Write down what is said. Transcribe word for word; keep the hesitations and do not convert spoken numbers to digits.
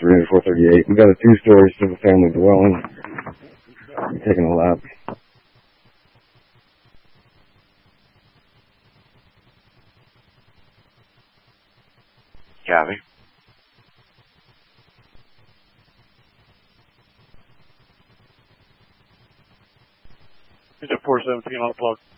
three hundred four thirty-eight. We got a two-story single-family dwelling. I'm taking a lap. Copy. Is it four seventeen on the plug?